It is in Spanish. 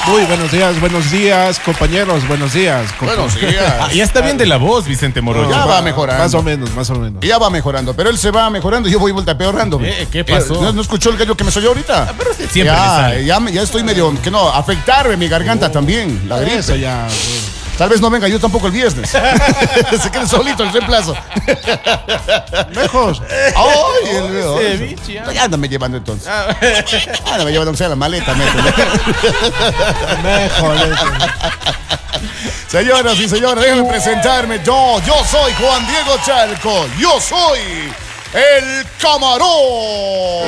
Uy, buenos días, compañeros, buenos días. Buenos días. Ya está bien de la voz, Vicente Morocho. Ya va mejorando. Más o menos. Ya va mejorando, pero él se va mejorando y yo voy vuelta peorándome. ¿Qué pasó? ¿No escuchó el gallo que me soy ahorita? Pero usted siempre le sale. Ya estoy medio, que no, afectarme mi garganta también, la gripe. Eso ya. Tal vez no venga yo tampoco el viernes. Se quede solito el reemplazo. Mejor. ¡Ay! El ceviche, ya ándame llevando entonces. Ándame llevando, sea la maleta. Mejor. Señoras y señores, déjenme presentarme. Yo soy Juan Diego Chalco. Yo soy el Camarón.